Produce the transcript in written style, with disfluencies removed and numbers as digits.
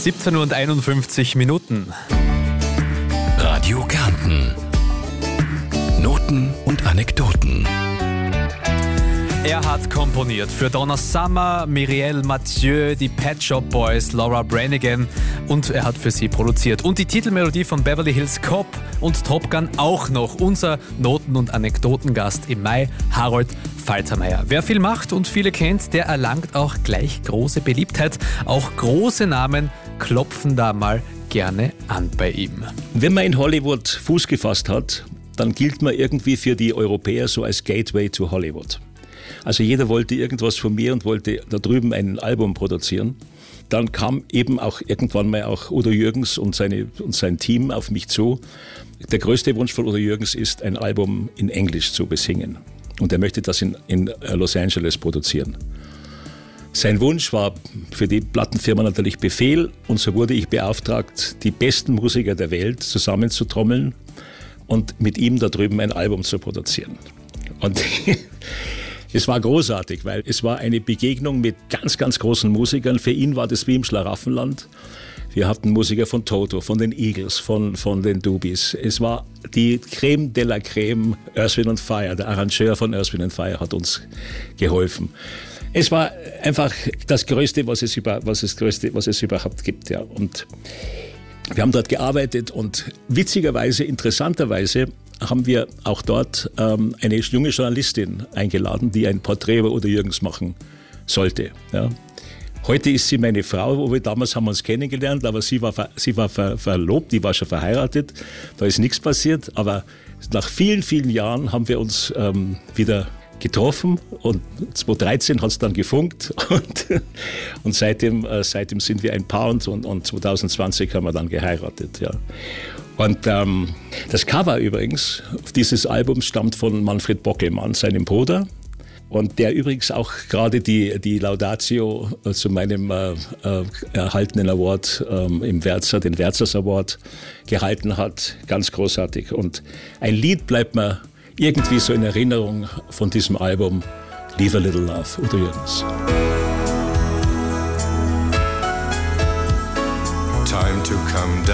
17:51 Uhr. Radio Kärnten. Noten und Anekdoten. Er hat komponiert für Donna Summer, Muriel Mathieu, die Pet Shop Boys, Laura Branigan und er hat für sie produziert. Und die Titelmelodie von Beverly Hills Cop und Top Gun auch noch. Unser Noten- und Anekdotengast im Mai, Harold Faltermeier. Wer viel macht und viele kennt, der erlangt auch gleich große Beliebtheit. Auch große Namen klopfen da mal gerne an bei ihm. Wenn man in Hollywood Fuß gefasst hat, dann gilt man irgendwie für die Europäer so als Gateway to Hollywood. Also jeder wollte irgendwas von mir und wollte da drüben ein Album produzieren. Dann kam eben auch irgendwann mal auch Udo Jürgens und sein Team auf mich zu. Der größte Wunsch von Udo Jürgens ist, ein Album in Englisch zu besingen. Und er möchte das in Los Angeles produzieren. Sein Wunsch war für die Plattenfirma natürlich Befehl. Und so wurde ich beauftragt, die besten Musiker der Welt zusammenzutrommeln und mit ihm da drüben ein Album zu produzieren. Und es war großartig, weil es war eine Begegnung mit ganz, ganz großen Musikern. Für ihn war das wie im Schlaraffenland. Wir hatten Musiker von Toto, von den Eagles, von den Doobies. Es war die Creme de la Creme, Earth, Wind & Fire. Der Arrangeur von Earth, Wind & Fire hat uns geholfen. Es war einfach das Größte, was es überhaupt gibt. Ja. Und wir haben dort gearbeitet und witzigerweise, interessanterweise, haben wir auch dort eine junge Journalistin eingeladen, die ein Porträt über Udo Jürgens machen sollte. Ja. Heute ist sie meine Frau, damals haben wir uns kennengelernt, aber sie war verlobt, die war schon verheiratet, da ist nichts passiert, aber nach vielen, vielen Jahren haben wir uns wieder getroffen und 2013 hat es dann gefunkt und seitdem sind wir ein Paar und 2020 haben wir dann geheiratet. Ja. Und das Cover übrigens dieses Albums stammt von Manfred Bockelmann, seinem Bruder. Und der übrigens auch gerade die Laudatio zu meinem erhaltenen Award im Wärzer, den Wärzers Award, gehalten hat. Ganz großartig. Und ein Lied bleibt mir irgendwie so in Erinnerung von diesem Album, Leave a Little Love, Udo Jürgens. Time to come down.